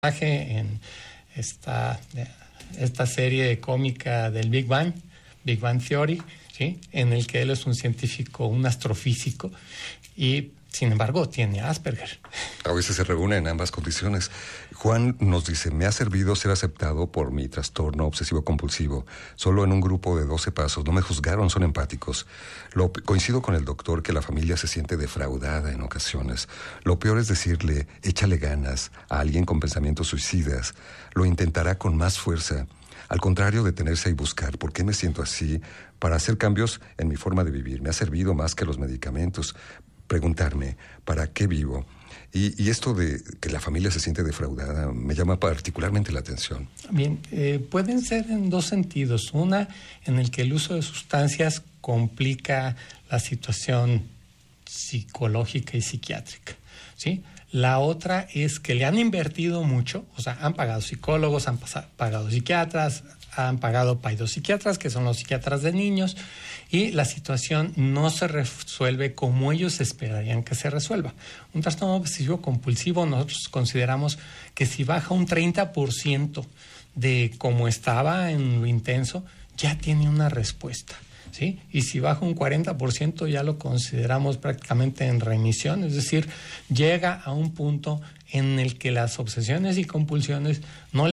en esta serie cómica del Big Bang Theory, ¿sí? En el que él es un científico, un astrofísico, y sin embargo tiene Asperger. A veces se reúnen ambas condiciones. Juan nos dice: me ha servido ser aceptado por mi trastorno obsesivo-compulsivo. Solo en un grupo de 12 pasos. No me juzgaron, son empáticos. Coincido con el doctor que la familia se siente defraudada en ocasiones. Lo peor es decirle, échale ganas, a alguien con pensamientos suicidas. Lo intentará con más fuerza. Al contrario, detenerse y buscar por qué me siento así, para hacer cambios en mi forma de vivir. Me ha servido más que los medicamentos. Preguntarme, ¿para qué vivo? Y esto de que la familia se siente defraudada me llama particularmente la atención. Bien, pueden ser en dos sentidos. Una, en el que el uso de sustancias complica la situación psicológica y psiquiátrica, ¿sí? La otra es que le han invertido mucho, o sea, han pagado psicólogos, han pagado psiquiatras, han pagado paidopsiquiatras, que son los psiquiatras de niños, y la situación no se resuelve como ellos esperarían que se resuelva. Un trastorno obsesivo compulsivo, nosotros consideramos que si baja un 30% de como estaba en lo intenso, ya tiene una respuesta, ¿sí? Y si baja un 40% ya lo consideramos prácticamente en remisión, es decir, llega a un punto en el que las obsesiones y compulsiones no